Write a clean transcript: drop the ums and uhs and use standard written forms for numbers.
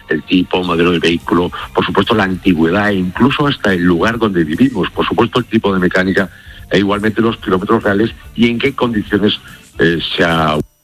el tipo, modelo de vehículo, por supuesto la antigüedad e incluso hasta el lugar donde vivimos, por supuesto el tipo de mecánica e igualmente los kilómetros reales y en qué condiciones se ha